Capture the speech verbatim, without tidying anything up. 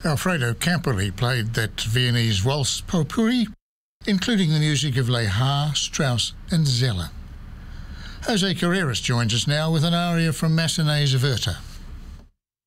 Alfredo Campoli played that Viennese waltz potpourri, including the music of Lehar, Strauss and Zeller. Jose Carreras joins us now with an aria from Massenet's Werther.